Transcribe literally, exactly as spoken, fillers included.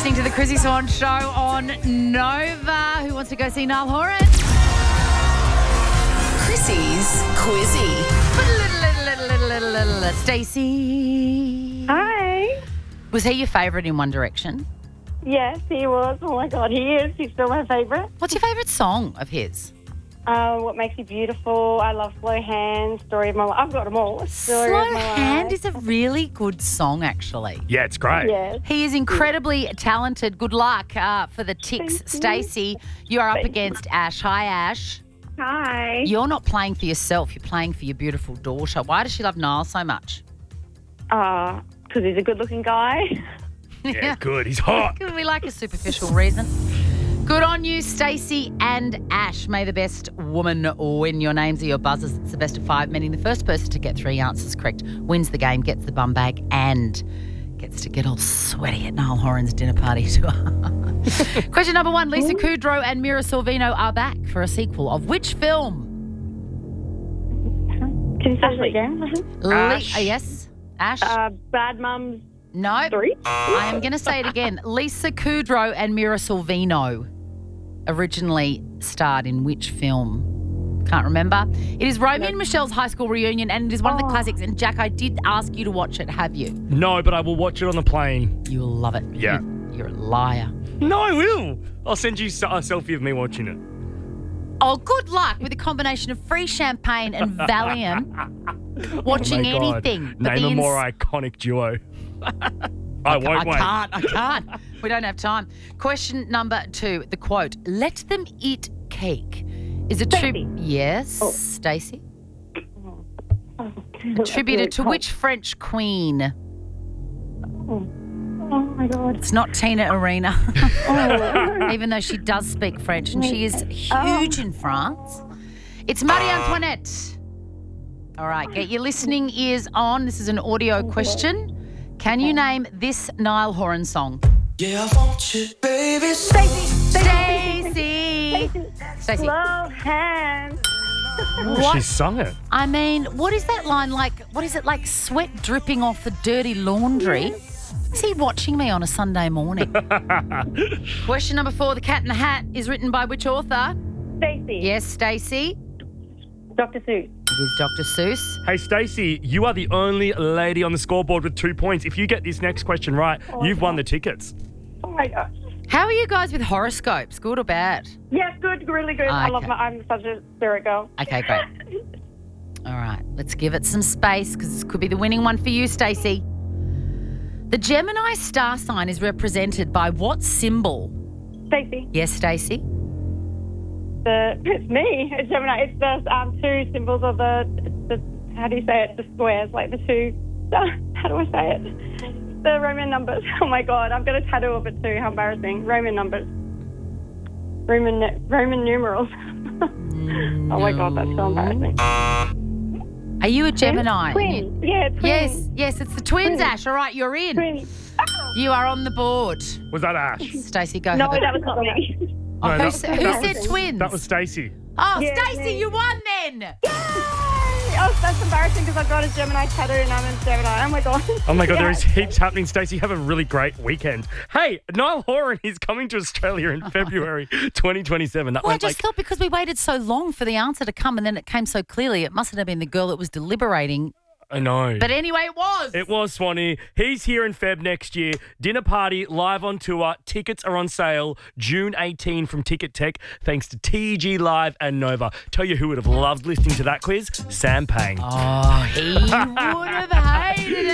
listening to the Chrissy Swan Show on Nova. Who wants to go see Niall Horan? Chrissy's Quizzy. Stacey. Hi. Was he your favourite in One Direction? Yes, he was. Oh, my God, he is. He's still my favourite. What's your favourite song of his? Uh, What Makes You Beautiful. I love Slow Hand, Story of My Life. I've got them all. Story Slow of My Hand Life. is a really good song, actually. Yeah, it's great. Yes. He is incredibly talented. Good luck uh, for the Ticks, Thank you. Stacey. You are up Thank against Ash. Hi, Ash. Hi. You're not playing for yourself. You're playing for your beautiful daughter. Why does she love Niall so much? Uh, because he's a good-looking guy. Yeah, good. He's hot. Could we like a superficial reason? Good on you, Stacey and Ash. May the best woman win. Your names are your buzzers. It's the best of five, meaning the first person to get three answers correct wins the game, gets the bum bag, and gets to get all sweaty at Niall Horan's dinner party tour. Question number one. Lisa Kudrow and Mira Sorvino are back for a sequel of which film? Can you say that again? Ash. Le- uh, yes. Ash? Uh, Bad Mums no. three. I am going to say it again. Lisa Kudrow and Mira Sorvino originally starred in which film? Can't remember. It is Romeo and Michelle's high school reunion, and it is one of the Oh. classics. And Jack, I did ask you to watch it. Have you? No, but I will watch it on the plane. You will love it. Yeah. You- You're a liar. No, I will. I'll send you a selfie of me watching it. Oh, good luck with a combination of free champagne and Valium. Watching Oh my God. anything. but Name the a ins- more iconic duo. I won't I wait. can't. I can't. We don't have time. Question number two. The quote, let them eat cake, is a tribute. Stacey. Yes, Oh. Stacey. Attributed to which French queen? Oh, my God. It's not Tina Arena, Oh. even though she does speak French and she is huge in France. It's Marie Antoinette. All right, get your listening ears on. This is an audio question. Can you name this Niall Horan song? Yeah, I want you, baby. Stacey. Stacey. Stacey. Slow Hand. Oh, What? she sung it. I mean, what is that line like? What is it like? Sweat dripping off the dirty laundry? Is he watching me on a Sunday morning? Question number four. The Cat in the Hat is written by which author? Stacey. Yes, Stacey. Doctor Seuss. It is Doctor Seuss. Hey, Stacey, you are the only lady on the scoreboard with two points. If you get this next question right, you've won the tickets. Oh, my gosh. How are you guys with horoscopes? Good or bad? Yes, good, really good. I love Okay. my, I'm such a spirit girl. Okay, great. All right, let's give it some space because this could be the winning one for you, Stacey. The Gemini star sign is represented by what symbol? Stacey. Yes, Stacey. The it's me. It's Gemini. It's the um, two symbols of the the how do you say it? The squares, like the two. How do I say it? The Roman numbers. Oh my God, I've got a tattoo of it too. How embarrassing. Roman numbers. Roman nu- Roman numerals. Oh my God, that's so embarrassing. Are you a Gemini? Twins. Yeah, twins. Yes, yes, it's the twins, Twins. Ash. All right, you're in. Twins. You are on the board. Was that Ash? Stacey, go No, have a- that was not me. Oh, No, who that- said, who that said was- twins? That was Stacey. Oh, Yeah, Stacey, me. you won then. Yay! Oh, that's embarrassing because I've got a Gemini tattoo and I'm a Gemini. Oh my God. Oh my God, there Yeah. is heaps happening. Stacey, have a really great weekend. Hey, Niall Horan is coming to Australia in February twenty twenty-seven. That Well, I went just like thought because we waited so long for the answer to come and then it came so clearly, it mustn't have been the girl that was deliberating. I know. But anyway, it was. It was Swanee. He's here in Feb next year. Dinner party live on tour. Tickets are on sale June eighteenth from Ticket Tech, thanks to T E G Live and Nova. Tell you who would have loved listening to that quiz? Sam Pang. Oh, he would have hated it.